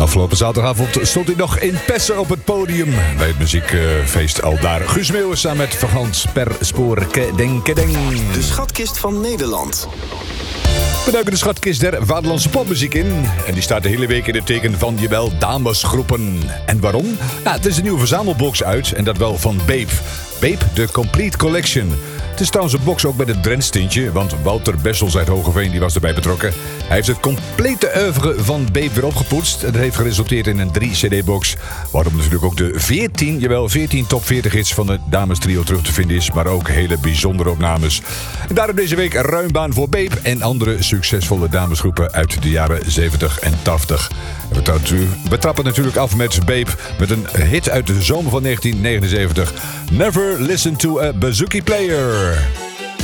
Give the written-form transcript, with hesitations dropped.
Afgelopen zaterdagavond stond hij nog in Pessen op het podium bij het muziekfeest Aldaar. Guus Meeuwis samen met Vergans per spoor kedeng. De schatkist van Nederland. We duiken de schatkist der vaderlandse popmuziek in. En die staat de hele week in het teken van, jawel, damesgroepen. En waarom? Nou, het is een nieuwe verzamelbox uit en dat wel van Bape. Bape, de Complete Collection. Het is trouwens een box ook met een Drents tintje, want Wouter Bessels uit Hogeveen die was erbij betrokken. Hij heeft het complete oeuvre van Bape weer opgepoetst. En dat heeft geresulteerd in een 3-cd-box. Waarom natuurlijk ook de 14 top 40 hits van het damestrio terug te vinden is. Maar ook hele bijzondere opnames. En daarom deze week ruim baan voor Bape en andere succesvolle damesgroepen uit de jaren 70 en 80. We trappen natuurlijk af met Bape met een hit uit de zomer van 1979. Never Listen to a Bouzouki Player.